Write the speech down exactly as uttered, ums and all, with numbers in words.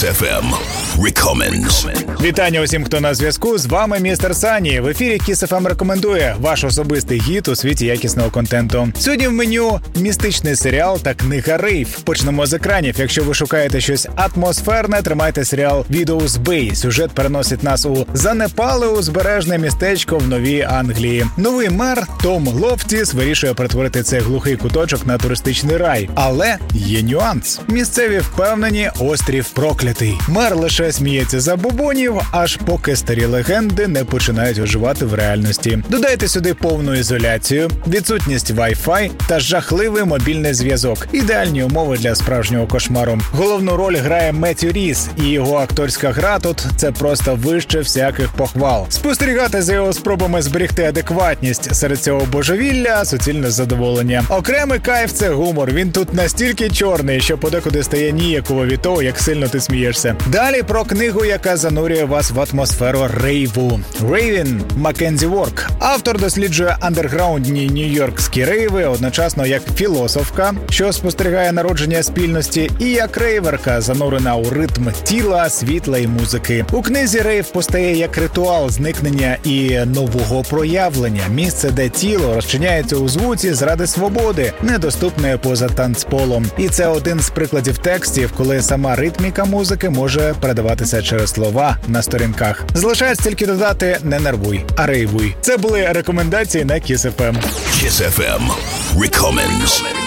еф ем Recommends. Вітання усім, хто на зв'язку. З вами містер Сані. В ефірі Kiss еф ем рекомендує ваш особистий гід у світі якісного контенту. Сьогодні в меню містичний серіал та книга Рейв. Почнемо з екранів. Якщо ви шукаєте щось атмосферне, тримайте серіал Widow's Bay. Сюжет переносить нас у занепале узбережне містечко в Новій Англії. Новий мер Том Лофтіс вирішує перетворити цей глухий куточок на туристичний рай. Але є нюанс. Місцеві впевнені, острів проклятий. Мер лише сміється за бубонів, аж поки старі легенди не починають оживати в реальності. Додайте сюди повну ізоляцію, відсутність Wi-Fi та жахливий мобільний зв'язок. Ідеальні умови для справжнього кошмару. Головну роль грає Меттью Ріс, і його акторська гра тут – це просто вище всяких похвал. Спостерігати за його спробами зберегти адекватність серед цього божевілля – суцільне задоволення. Окремий кайф – це гумор. Він тут настільки чорний, що подекуди стає ніяково від того, як сильно ти смієшся. Далі про книгу, яка занурює вас в атмосферу рейву. Рейвін Маккензі Ворк. Автор досліджує андерграундні нью-йоркські рейви, одночасно як філософка, що спостерігає народження спільності, і як рейверка, занурена у ритм тіла, світла і музики. У книзі рейв постає як ритуал зникнення і нового проявлення. Місце, де тіло розчиняється у звуці заради свободи, недоступної поза танцполом. І це один з прикладів текстів, коли сама ритміка музики може передаватися через слова на сторінках. Залишається тільки додати «не нервуй, а рейвуй». Це були рекомендації на Kiss еф ем. Kiss еф ем Recommends.